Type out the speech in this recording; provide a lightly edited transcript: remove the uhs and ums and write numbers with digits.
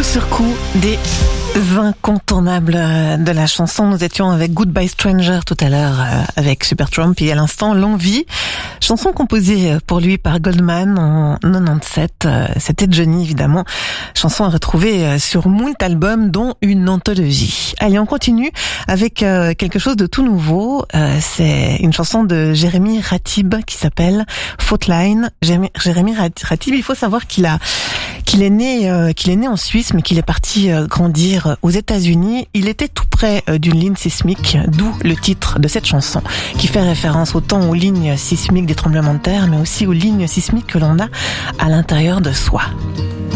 sur coup des incontournables de la chanson. Nous étions avec Goodbye Stranger tout à l'heure avec Supertramp et à l'instant L'Envie, chanson composée pour lui par Goldman en 97. C'était Johnny évidemment, chanson à retrouver sur moult albums dont une anthologie. Allez, on continue avec quelque chose de tout nouveau. C'est une chanson de Jérémy Ratib qui s'appelle Faultline. Jérémy Ratib, il faut savoir qu'il est né en Suisse, mais qu'il est parti grandir aux États-Unis. Il était tout près d'une ligne sismique, d'où le titre de cette chanson, qui fait référence autant aux lignes sismiques des tremblements de terre, mais aussi aux lignes sismiques que l'on a à l'intérieur de soi.